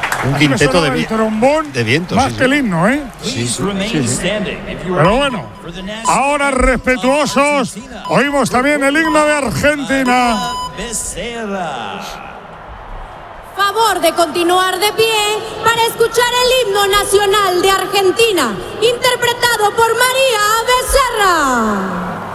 Un quinteto de trombón de viento. Más que el himno, ¿eh? Sí. Pero bueno, ahora respetuosos, oímos también el himno de Argentina. Favor de continuar de pie para escuchar el himno nacional de Argentina, interpretado por María Becerra.